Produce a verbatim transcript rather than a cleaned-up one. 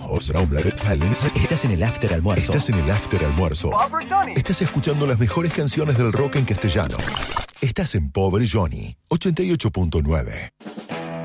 O será un Black Falcons. Estás en el after almuerzo. Estás en el after almuerzo. Estás escuchando las mejores canciones del rock en castellano. Estás en Pobre Johnny, ochenta y ocho punto nueve.